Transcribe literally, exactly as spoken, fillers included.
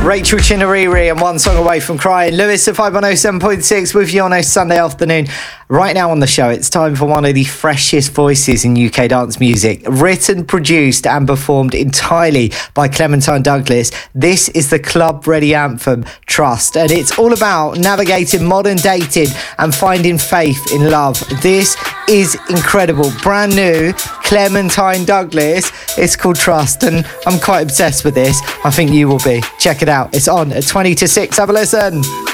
Rachel Chinariri and One Song Away from Crying. Lewis at five one oh seven point six with you on a Sunday afternoon. Right now on the show, it's time for one of the freshest voices in U K dance music. Written, produced and performed entirely by Clementine Douglas. This is the club-ready anthem, Trust. And it's all about navigating modern dating and finding faith in love. This is incredible. Brand new, Clementine Douglas. It's called Trust and I'm quite obsessed with this. I think you will be. Check it out. It's on at twenty to six. Have a listen.